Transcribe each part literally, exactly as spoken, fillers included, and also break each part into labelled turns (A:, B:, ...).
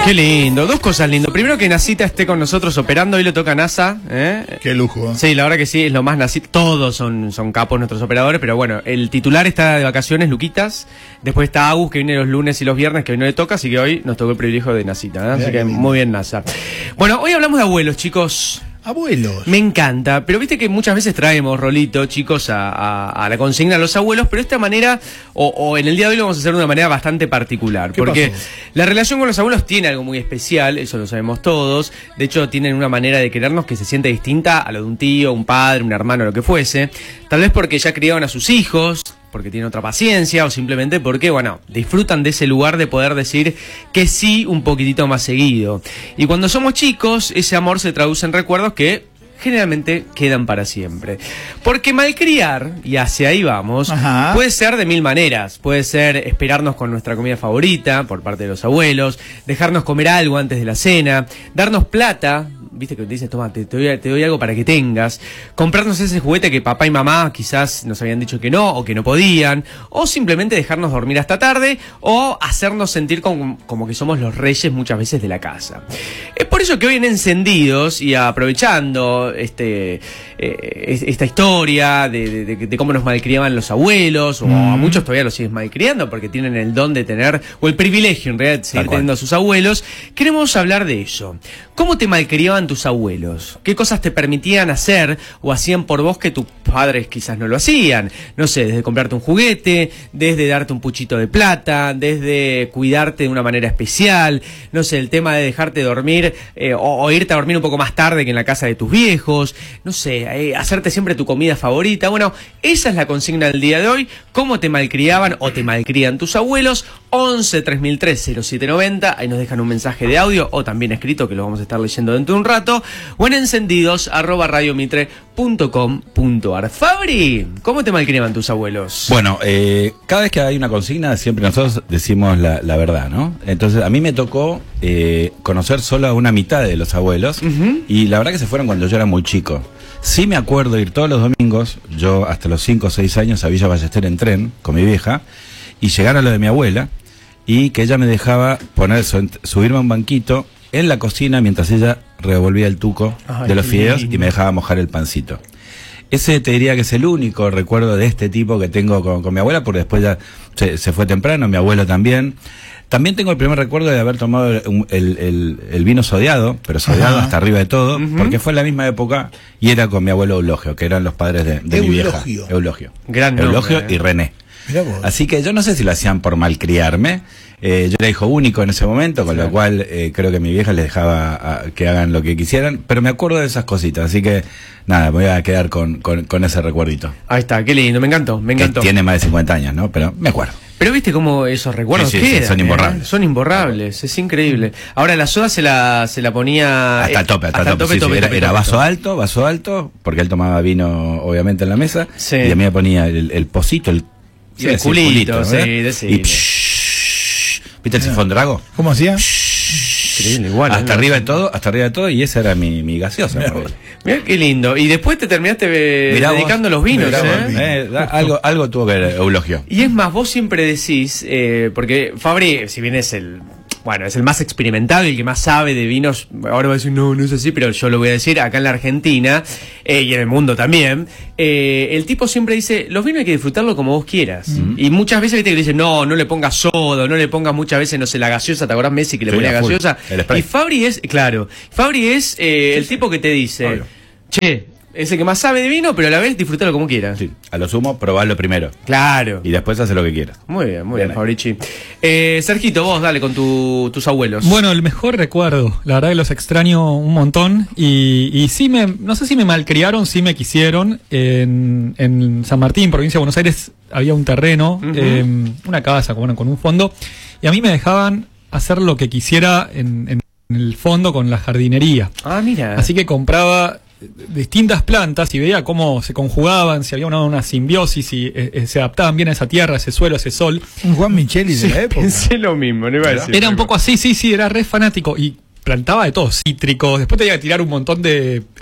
A: Qué lindo, dos cosas lindas. Primero que Nasita esté con nosotros operando, hoy le toca a NASA. ¿eh?
B: Qué lujo.
A: Sí, la verdad que sí, es lo más Nasita. Todos son, son capos nuestros operadores, pero bueno, el titular está de vacaciones, Luquitas. Después está Agus, que viene los lunes y los viernes, que hoy no le toca, así que hoy nos tocó el privilegio de Nasita. ¿eh? Así que muy bien, NASA. Bueno, hoy hablamos de abuelos, chicos.
B: Abuelos.
A: Me encanta, pero viste que muchas veces traemos, Rolito, chicos, a, a, a la consigna a los abuelos, pero de esta manera, o, o en el día de hoy lo vamos a hacer de una manera bastante particular, porque pasó? La relación con los abuelos tiene algo muy especial, eso lo sabemos todos. De hecho, tienen una manera de querernos que se siente distinta a lo de un tío, un padre, un hermano, lo que fuese. Tal vez porque ya criaron a sus hijos, porque tienen otra paciencia, o simplemente porque, bueno, disfrutan de ese lugar de poder decir que sí un poquitito más seguido. Y cuando somos chicos, ese amor se traduce en recuerdos que generalmente quedan para siempre. Porque malcriar, y hacia ahí vamos, Ajá. puede ser de mil maneras. Puede ser esperarnos con nuestra comida favorita, por parte de los abuelos, dejarnos comer algo antes de la cena, darnos plata. Viste que te dicen, toma, te, te, doy, te doy algo para que tengas. Comprarnos ese juguete que papá y mamá quizás nos habían dicho que no, o que no podían. O simplemente dejarnos dormir hasta tarde, o hacernos sentir como, como que somos los reyes muchas veces de la casa. Es por eso que hoy en Encendidos, y aprovechando este eh, esta historia de, de, de cómo nos malcriaban los abuelos, o mm. a muchos todavía los siguen malcriando porque tienen el don de tener, o el privilegio en realidad de seguir teniendo a sus abuelos, queremos hablar de eso. ¿Cómo te malcriaban tus abuelos? ¿Qué cosas te permitían hacer o hacían por vos que tus padres quizás no lo hacían? No sé, desde comprarte un juguete, desde darte un puchito de plata, desde cuidarte de una manera especial, no sé, el tema de dejarte dormir eh, o, o irte a dormir un poco más tarde que en la casa de tus viejos, no sé, eh, hacerte siempre tu comida favorita. Bueno, esa es la consigna del día de hoy. ¿Cómo te malcriaban o te malcrían tus abuelos? once tres mil tres cero siete noventa, ahí nos dejan un mensaje de audio o también escrito que lo vamos a estar leyendo dentro de un rato, o en encendidos arroba radiomitre punto com punto ar. Fabri, ¿cómo te malcriaban tus abuelos?
C: Bueno, eh, cada vez que hay una consigna siempre nosotros decimos la, la verdad, ¿no? Entonces a mí me tocó eh, conocer solo a una mitad de los abuelos, uh-huh. y la verdad que se fueron cuando yo era muy chico. Sí me acuerdo ir todos los domingos, yo hasta los cinco o seis años a Villa Ballester en tren con mi vieja, y llegar a lo de mi abuela, y que ella me dejaba poner, subirme a un banquito en la cocina mientras ella revolvía el tuco Ay, de los fideos lindo. Y me dejaba mojar el pancito. Ese te diría que es el único recuerdo de este tipo que tengo con, con mi abuela, porque después ya se, se fue temprano, mi abuelo también. También tengo el primer recuerdo de haber tomado el, el, el, el vino sodiado, pero sodiado Ajá. hasta arriba de todo, uh-huh. porque fue en la misma época y era con mi abuelo Eulogio, que eran los padres de, de mi vieja. Eulogio. Gran Eulogio nombre, eh. y René. Así que yo no sé si lo hacían por malcriarme. Eh, yo era hijo único en ese momento, con sí. lo cual eh, creo que mi vieja les dejaba a, que hagan lo que quisieran, pero me acuerdo de esas cositas, así que nada, me voy a quedar con, con, con ese recuerdito.
A: Ahí está, qué lindo, me encantó, me encantó.
C: Que tiene más de cincuenta años, ¿no? Pero me acuerdo.
A: Pero viste cómo esos recuerdos
C: sí, sí,
A: quedan,
C: sí, son imborrables.
A: ¿eh? Son imborrables, es increíble. Ahora la soda se la se la ponía
C: hasta el tope, hasta, hasta el tope, tope, sí, tope, sí, tope, era, tope, era vaso tope. alto, vaso alto, porque él tomaba vino obviamente en la mesa, sí. y a mí me ponía el, el pocito, el
A: Sí, el culito, culito, sí, decime.
C: Y psh, ¿viste el sifón Drago?
B: ¿Cómo hacía?
A: Increíble, igual.
C: Hasta arriba de todo, hasta arriba de todo, y esa era mi, mi gaseosa.
A: Mirá qué lindo. Y después te terminaste eh, dedicando a los vinos,
C: Mirá
A: ¿eh?
C: eh da, algo, algo tuvo que ver Eulogio.
A: Y es más, vos siempre decís, eh, porque Fabri, si bien es el... Bueno, es el más experimentado y el que más sabe de vinos. Ahora va a decir, no, no es así, pero yo lo voy a decir acá en la Argentina eh, y en el mundo también. Eh, el tipo siempre dice, los vinos hay que disfrutarlo como vos quieras. Mm-hmm. Y muchas veces viste que le dicen, no, no le pongas soda, no le pongas muchas veces, no sé, la gaseosa. ¿Te acordás Messi que le sí, ponía gaseosa? Y Fabri es, claro, Fabri es eh, el tipo que te dice, Obvio. che, es el que más sabe de vino, pero a la vez disfrútalo como quieras.
C: Sí, a lo sumo, probarlo primero.
A: Claro.
C: Y después hace lo que quieras.
A: Muy bien, muy bien, bien Fabrici. Eh, Sergito, vos dale con tu, tus abuelos.
D: Bueno, el mejor recuerdo. La verdad que los extraño un montón. Y, y sí me, no sé si me malcriaron, sí me quisieron. En, en San Martín, provincia de Buenos Aires, había un terreno, uh-huh. eh, una casa bueno, con un fondo. Y a mí me dejaban hacer lo que quisiera en, en el fondo con la jardinería.
A: Ah, mira.
D: Así que compraba distintas plantas y veía cómo se conjugaban, si había una, una simbiosis y eh, se adaptaban bien a esa tierra, a ese suelo, a ese sol.
B: Un Juan Micheli de
A: sí,
B: la época.
A: Pensé lo mismo, no iba a decir.
D: Era un poco así, sí, sí, era re fanático y plantaba de todo, cítricos, después tenía que tirar un montón de eh,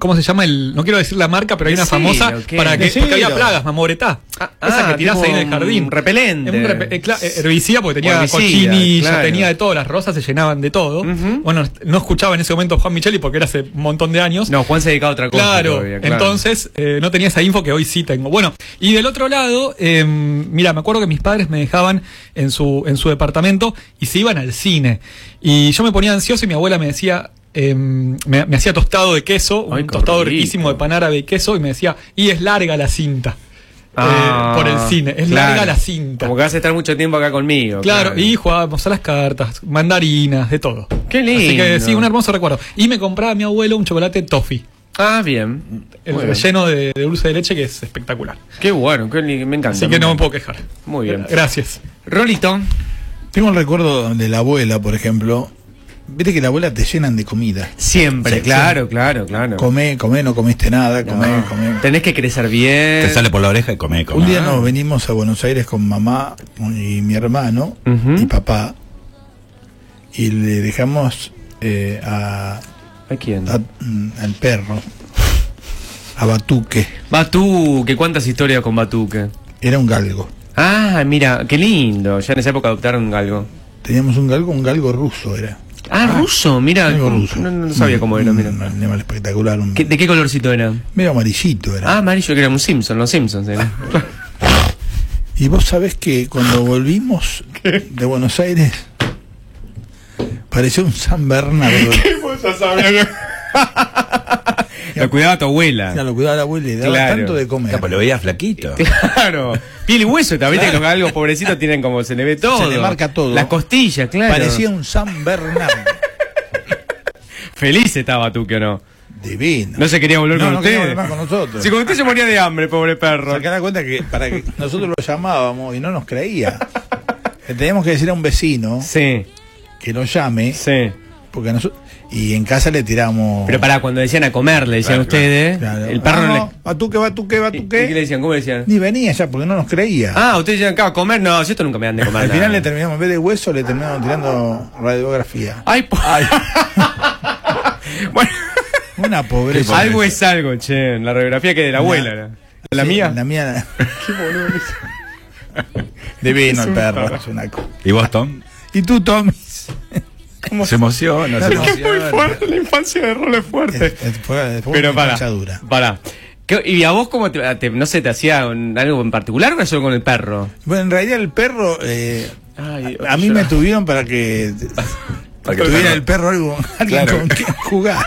D: ¿cómo se llama? el No quiero decir la marca, pero hay una
A: Decilo,
D: famosa
A: ¿qué?
D: para que
B: Decilo.
D: porque había plagas, mamoretá.
A: Ah,
D: esa
A: ah,
D: que tirás
A: tipo
D: ahí en el jardín.
A: un repelente.
D: Un repe- eh, cla- eh, herbicida porque tenía
A: Herbicida,
D: cochinilla,
A: claro.
D: tenía de todo, las rosas se llenaban de todo.
A: Ujú.
D: Bueno, no escuchaba en ese momento Juan Micheli porque era hace un montón de años.
A: No, Juan se dedicaba a otra cosa.
D: Claro,
A: todavía, claro.
D: entonces eh, no tenía esa info que hoy sí tengo. Bueno, y del otro lado, eh, mira, me acuerdo que mis padres me dejaban en su, en su departamento y se iban al cine. Y yo me ponía ansioso y mi abuela me decía, eh, me, me hacía tostado de queso,
A: Ay,
D: un
A: qué
D: tostado
A: rico.
D: riquísimo de pan árabe y queso, y me decía, y es larga la cinta.
A: Ah,
D: eh, por el cine, es
A: claro.
D: larga la cinta.
A: Como que vas a estar mucho tiempo acá conmigo.
D: Claro, y jugábamos a las cartas, mandarinas, de todo.
A: Qué lindo.
D: Así que sí, un hermoso recuerdo. Y me compraba mi abuelo un chocolate toffee.
A: Ah, bien.
D: El
A: Muy bien.
D: relleno de, de dulce de leche, que es espectacular.
A: Qué bueno, qué li- me encanta.
D: Así que no me
A: encanta.
D: puedo quejar.
A: Muy bien.
D: Gracias.
A: Rolito.
B: Tengo el recuerdo de la abuela, por ejemplo. Viste que la abuela te llenan de comida.
A: Siempre,
B: Sí,
A: claro, claro, claro.
B: Comé, comé, no comiste nada, comé,
A: No.
B: comé.
A: Tenés que crecer bien.
C: Te sale por la oreja y come, come.
B: Un día nos venimos a Buenos Aires con mamá y mi hermano
A: Ujú.
B: y papá y le dejamos eh, a,
A: ¿A quién?
B: a- mm, al perro, a Batuque.
A: Batuque, ¿cuántas historias con Batuque?
B: Era un galgo.
A: Ah, mira, qué lindo. Ya en esa época adoptaron un galgo.
B: Teníamos un galgo, un galgo ruso era.
A: Ah, ruso, mira.
B: Galgo
A: ¿cómo?
B: ruso.
A: No, no sabía cómo era,
B: Un-
A: mira.
B: Un animal espectacular. Un,
A: ¿Qué- ¿De qué colorcito era?
B: medio amarillito era.
A: Ah, amarillo, que era un Simpson, los Simpsons. Era.
B: Y vos sabés que cuando volvimos de Buenos Aires pareció un San Bernardo.
A: La cuidaba tu
B: Ya
A: abuela.
B: lo cuidaba la abuela y daba
A: Claro.
B: tanto de comer.
C: Ya, pues lo veía flaquito.
A: Claro. Piel y hueso, también que los galgos pobrecitos tienen como se le ve todo.
B: Se le marca todo.
A: Las costillas, claro.
B: Parecía un San Bernardo.
A: Feliz estaba Batuque, ¿o no?
B: Divino.
A: No se quería volver
B: No,
A: con
B: no
A: usted.
B: quería volver más con nosotros.
A: Si con usted se moría de hambre, pobre perro.
B: Sacá la cuenta que para que nosotros lo llamábamos y no nos creía. Le teníamos que decir a un vecino
A: Sí,
B: que lo llame,
A: sí.
B: porque nosotros y en casa le tiramos.
A: Pero pará, cuando decían a comer, le decían
C: Claro,
A: ustedes,
B: Claro.
A: el perro
B: Ah,
A: no,
B: no, Batuque, Batuque,
A: le... ¿Y,
B: Batuque.
A: y qué le decían? ¿Cómo le decían?
B: Ni venía ya porque no nos creía.
A: Ah, ustedes decían, acá a comer, no, si esto nunca me dan de comer
B: Al
A: nada.
B: final le terminamos, en vez de hueso, le terminamos tirando radiografía.
A: Ay, po- bueno,
B: Una pobreza.
A: algo es algo, che. La radiografía que de la abuela era. ¿De la
B: Sí,
A: mía?
B: La mía.
A: Qué boludo es.
B: Divino
A: Es
B: el
A: un
B: perro.
A: perro.
B: Es una co-
C: ¿Y vos, Tom?
B: ¿Y tú, Tommy?
C: Se emociona, se
B: No, no.
A: Es muy
C: emociona.
A: fuerte, la infancia de rol es fuerte.
B: Es- es- fue- fue
A: Pero
B: una
A: para,
B: infancia dura.
A: para. ¿Qué- ¿Y a vos cómo te, te- no sé, te hacía un- algo en particular o era solo con el perro?
B: Bueno, en realidad el perro, eh,
A: Ay,
B: a, a mí me tuvieron para que,
C: Para que
B: tuviera
C: perro-
B: el perro algo, alguien
C: Claro.
B: con quien jugar.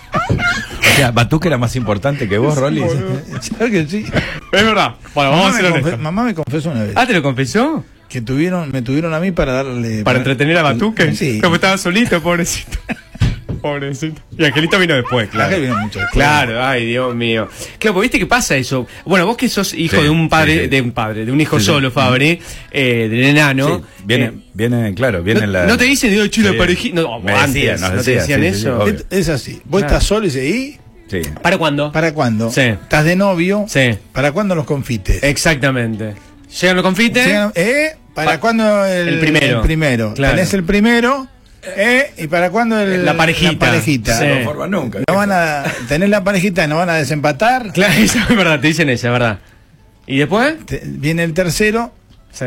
C: O sea, Batuque era más importante que vos, Rolly.
B: ¿Sabes que sí?
A: Es verdad. Bueno, vamos
B: Mamá
A: a
B: me,
A: ser
B: confe-
A: honestos.
B: mamá me confesó una vez
A: Ah, ¿te lo confesó?
B: que tuvieron, me tuvieron a mí para darle...
A: Para entretener a Batuque.
B: Sí.
A: Como estaba solito, pobrecito. Pobrecito. Y Angelito vino después, claro.
B: Ángel vino mucho después.
A: Claro, ay, Dios mío. Claro, porque viste que pasa eso. Bueno, vos que sos hijo
C: Sí,
A: de un padre,
C: sí, sí.
A: de un padre, de un hijo
C: Sí, sí.
A: solo, Fabri, eh, del enano.
C: Sí, viene,
A: Eh,
C: viene, claro, viene
A: no,
C: la...
A: no te dicen de ocho
C: Sí.
A: la parejita. No,
C: Me
A: antes,
C: decían, nos
A: no te
C: decían,
A: decían
C: sí, sí, sí,
A: eso.
C: obvio.
B: Es, es así. Vos
A: Claro.
B: estás solo y dices, ¿y?
C: Sí.
A: ¿Para cuándo?
B: ¿Para cuándo?
A: Sí.
B: ¿Estás de novio?
A: Sí.
B: ¿Para cuándo los confites?
A: Exactamente. Llegan los confites.
B: Llegan- ¿Eh? ¿Para
A: Pa-
B: cuándo el,
A: el primero.
B: el primero?
A: Claro.
B: Tenés el primero, ¿eh? ¿Y para cuándo el,
A: La parejita.
B: La parejita.
A: Sí.
C: No forma nunca.
B: No van a tener la parejita, no van a desempatar.
A: Claro, eso es verdad, te dicen eso, es verdad. ¿Y después?
B: Te- viene el tercero,
A: Sí.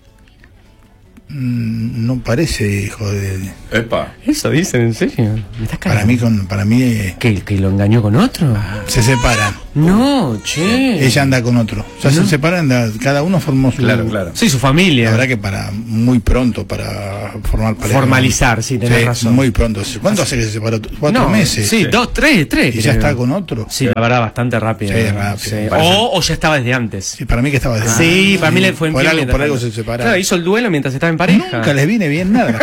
B: mm, no parece hijo de.
C: Epa.
A: ¿Eso dicen en serio? ¿Me estás
B: Para mí, con, para mí eh,
A: ¿Que, que lo engañó con otro?
B: se separan.
A: No, che.
B: Ella anda con otro. O sea, se separan, la- cada uno formó su.
C: Claro, claro.
A: Sí, su familia.
B: La verdad que para muy pronto para formar pareja.
A: Formalizar, sí, tenés
B: Sí,
A: razón.
B: Muy pronto. ¿Cuánto hace que se separó? Cuatro
A: No,
B: meses.
A: Sí, dos, tres, tres.
B: Y ya
A: creo.
B: está con otro.
A: Sí, la verdad, bastante rápido.
B: Sí, rápido.
A: Sí.
B: Parece-
A: O, o ya estaba desde antes.
B: Sí, para mí que estaba de
A: Sí, para mí le fue
B: por
A: infiel
B: algo,
A: mientras
B: por algo
A: tanto.
B: se separaron.
A: Claro, hizo el duelo mientras estaba en pareja.
B: Nunca les viene bien nada.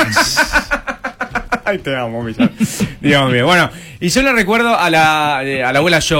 A: Ay, te amo, Millán. Dios mío. Bueno, y yo le recuerdo a la, a la abuela yo.